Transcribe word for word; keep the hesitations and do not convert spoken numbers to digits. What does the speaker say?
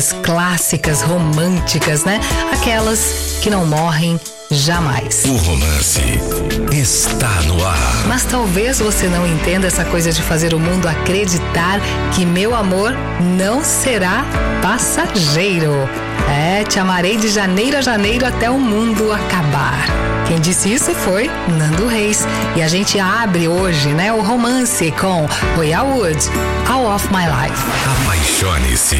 clássicas, românticas, né? Aquelas que não morrem jamais. O romance está no ar. Mas talvez você não entenda essa coisa de fazer o mundo acreditar que meu amor não será passageiro. É, te amarei de janeiro a janeiro até o mundo acabar. Quem disse isso foi Nando Reis. E a gente abre hoje, né, o romance com Royal Wood, All of My Life. Apaixone-se